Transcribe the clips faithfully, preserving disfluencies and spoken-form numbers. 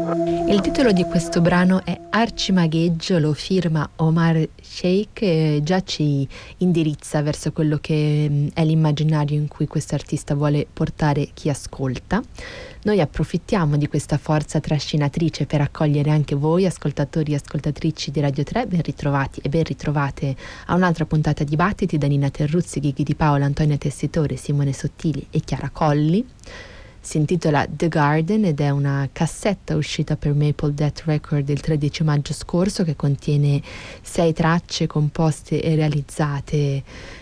Il titolo di questo brano è Arcimagheggio, lo firma Omar Sheikh e già ci indirizza verso quello che è l'immaginario in cui questo artista vuole portare chi ascolta. Noi approfittiamo di questa forza trascinatrice per accogliere anche voi, ascoltatori e ascoltatrici di Radio tre, ben ritrovati e ben ritrovate a un'altra puntata di Battiti da Nina Terruzzi, Ghighi Di Paola, Antonia Tessitore, Simone Sottili e Chiara Colli. Si intitola The Garden ed è una cassetta uscita per Maple Death Record il tredici maggio scorso, che contiene sei tracce composte e realizzate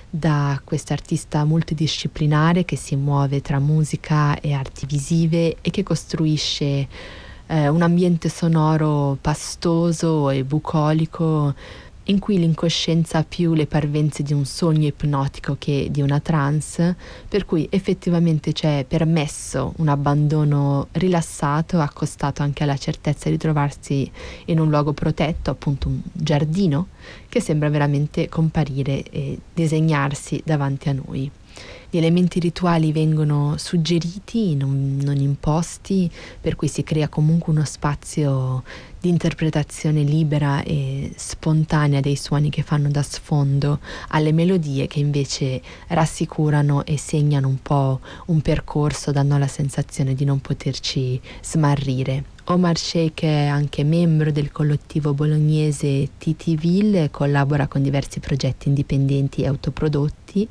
da quest'artista multidisciplinare che si muove tra musica e arti visive e che costruisce eh, un ambiente sonoro pastoso e bucolico in cui l'incoscienza ha più le parvenze di un sogno ipnotico che di una trance, per cui effettivamente c'è permesso un abbandono rilassato, accostato anche alla certezza di trovarsi in un luogo protetto, appunto un giardino, che sembra veramente comparire e disegnarsi davanti a noi. Gli elementi rituali vengono suggeriti, non, non imposti, per cui si crea comunque uno spazio di interpretazione libera e spontanea dei suoni che fanno da sfondo alle melodie che invece rassicurano e segnano un po' un percorso, dando la sensazione di non poterci smarrire. Omar Sheikh è anche membro del collettivo bolognese T T Ville e collabora con diversi progetti indipendenti e autoprodotti.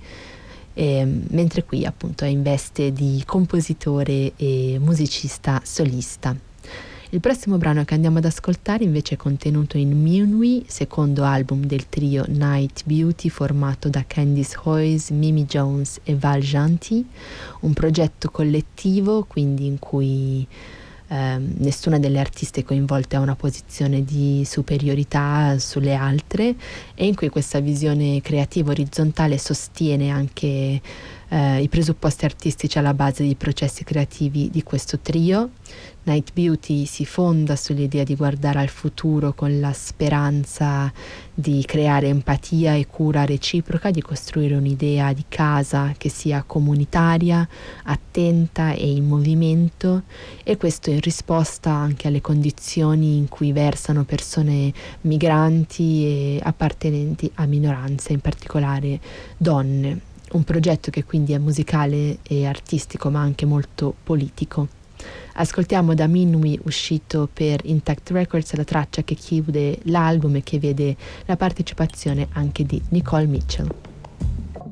E, mentre qui appunto è in veste di compositore e musicista solista. Il prossimo brano che andiamo ad ascoltare invece è contenuto in Minuit, secondo album del trio Night Beauty formato da Candice Hoyes, Mimi Jones e Val Gentil, un progetto collettivo quindi in cui eh, nessuna delle artiste coinvolte ha una posizione di superiorità sulle altre e in cui questa visione creativa orizzontale sostiene anche eh, i presupposti artistici alla base dei processi creativi di questo trio. Night Beauty si fonda sull'idea di guardare al futuro con la speranza di creare empatia e cura reciproca, di costruire un'idea di casa che sia comunitaria, attenta e in movimento, e questo in risposta anche alle condizioni in cui versano persone migranti e appartenenti a minoranze, in particolare donne. Un progetto che quindi è musicale e artistico ma anche molto politico. Ascoltiamo da Minuit, uscito per Intact Records, la traccia che chiude l'album e che vede la partecipazione anche di Nicole Mitchell.